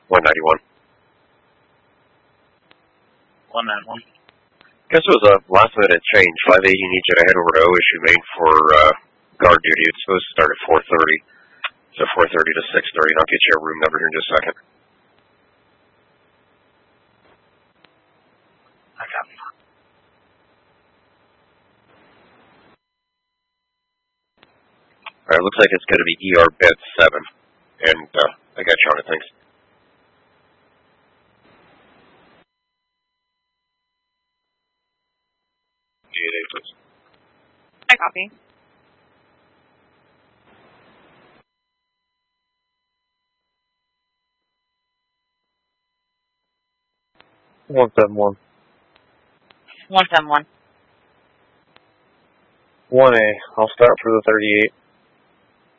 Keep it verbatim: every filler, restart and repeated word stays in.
one ninety-one. one ninety-one. Guess it was a last minute change. five eighty needs you to head over to O Issue Main for uh, guard duty. It's supposed to start at four thirty. So four thirty to six thirty, and I'll get you a room number here in just a second. I got it. Alright, looks like it's going to be E R bed seven. And uh, I got you on it, thanks. eight eight, please. I copy. one seven one. one seven one. one A. I'll start for the thirty-eight.